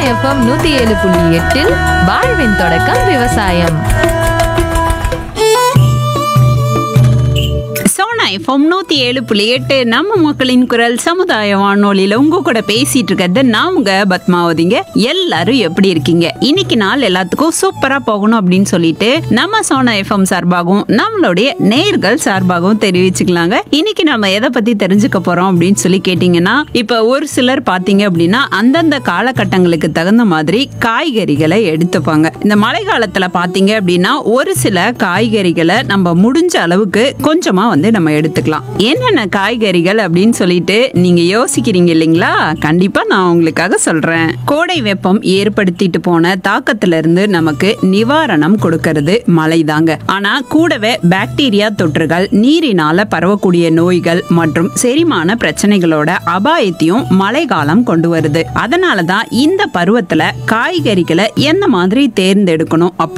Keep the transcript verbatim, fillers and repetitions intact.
FM நூத்தி ஏழு புள்ளி எட்டில் வாழ்வின் தொடக்கம் விவசாயம். சோனா எஃப்எம் நூத்தி ஏழு புள்ளி எட்டு நம்ம மக்களின் குரல் சமுதாய வானொலியில உங்க கூட பேசிட்டு இருக்கிறது நான் உங்க பத்மாவதிங்க. எல்லாரும் எப்படி இருக்கீங்க? இன்னைக்கு நாள் எல்லாத்துக்கும் சூப்பரா போகணும் அப்படின்னு சொல்லிட்டு நம்ம சோனா எஃப்எம் சார்பாகவும் நம்மளுடைய நேர்கள் சார்பாகவும் தெரிவிச்சுக்கலாங்க. இன்னைக்கு நம்ம எதை பத்தி தெரிஞ்சுக்க போறோம் அப்படின்னு சொல்லி கேட்டீங்கன்னா, இப்ப ஒரு சிலர் பாத்தீங்க அப்படின்னா அந்தந்த காலகட்டங்களுக்கு தகுந்த மாதிரி காய்கறிகளை எடுத்துப்பாங்க. இந்த மழை காலத்துல பாத்தீங்க அப்படின்னா ஒரு சில காய்கறிகளை நம்ம முடிஞ்ச அளவுக்கு கொஞ்சமா வந்து நம்ம எடுத்துக்கலாம். என்னென்ன காய்கறிகள் அப்படின்னு சொல்லிட்டு நீங்க யோசிக்கிறீங்க இல்லைங்களா? கண்டிப்பா நான் உங்களுக்காக சொல்றேன். கோடை வெப்பம் ஏற்படுத்திட்டு போன தாக்கத்துல இருந்து நமக்கு நிவாரணம் கொடுக்கிறது மழை தாங்க. ஆனா கூடவே பாக்டீரியா தொற்றுகள், நீரினால பரவக்கூடிய நோய்கள் மற்றும் செரிமான பிரச்சனைகளோட அபாயத்தையும் மழை காலம் கொண்டு வருது. அதனாலதான் இந்த பருவத்துல காய்கறிகளை என்ன மாதிரி தேர்ந்தெடுக்கணும் அப்படி